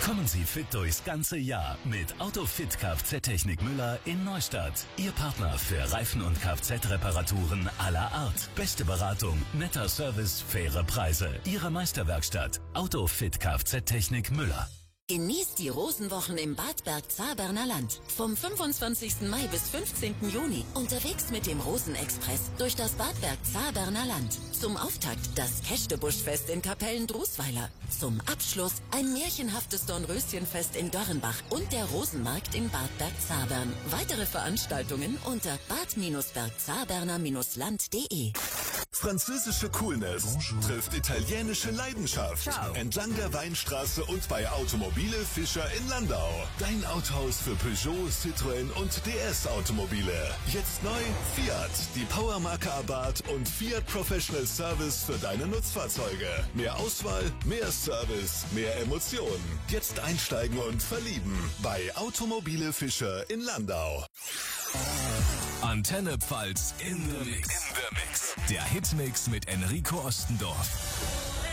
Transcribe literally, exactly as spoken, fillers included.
Kommen Sie fit durchs ganze Jahr mit Autofit Kfz-Technik Müller in Neustadt. Ihr Partner für Reifen- und Kfz-Reparaturen aller Art. Beste Beratung, netter Service, faire Preise. Ihre Meisterwerkstatt. Autofit Kfz-Technik Müller. Genießt die Rosenwochen im Bad Bergzabern Land. Vom fünfundzwanzigsten Mai bis fünfzehnten Juni. Unterwegs mit dem Rosenexpress durch das Bad Bergzabern Land. Zum Auftakt das Kästebuschfest in Kapellen-Drusweiler. Zum Abschluss ein märchenhaftes Dornröschenfest in Dörrenbach und der Rosenmarkt in Bad Bergzabern. Weitere Veranstaltungen unter bad bergzaberner land punkt de. Französische Coolness Bonjour. Trifft italienische Leidenschaft. Ciao. Entlang der Weinstraße und bei Automobile Fischer in Landau. Dein Autohaus für Peugeot, Citroën und D S-Automobile. Jetzt neu Fiat, die Powermarke Abarth und Fiat Professional Service für deine Nutzfahrzeuge. Mehr Auswahl, mehr Service, mehr Emotionen. Jetzt einsteigen und verlieben bei Automobile Fischer in Landau. Antenne Pfalz in the Mix. In the Mix. Der Hitmix mit Enrico Ostendorf.